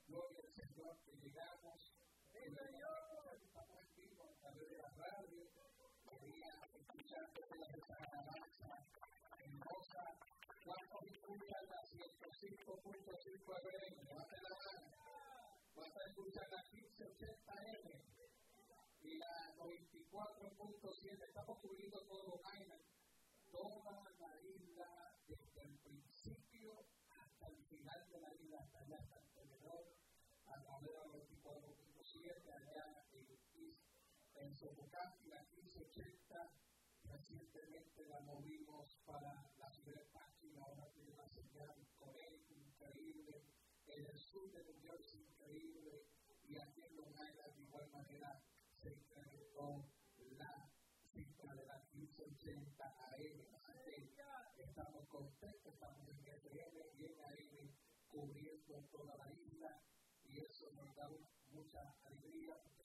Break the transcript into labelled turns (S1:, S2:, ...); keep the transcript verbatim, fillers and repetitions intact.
S1: Gloria al Señor que llegamos. Estamos aquí con a través de la radio. Quería escuchar todas esas alabanzas hermosas. ¿Cuántos escuchan la ciento cinco punto cinco F M? Levanten la mano. ¿Cuántos escuchan la quince ochenta M? Y la noventa y cuatro punto siete? Estamos cubriendo todo Locaina. Toda la isla, desde el principio hasta el final de la isla, hasta allá, hasta el tenedor, a través de la noventa y cuatro punto siete, allá en, en Sofocati, la quince ochenta, recientemente la movimos para la ciudad de Pachín, ahora tiene una señal con él, increíble, en el sur de New Jersey, increíble, y aquí en Long Island, de igual manera, se incrementó la cifra de la quince ochenta A M. Estamos contentos, estamos en F M y en A M cubriendo toda la isla y eso nos da mucha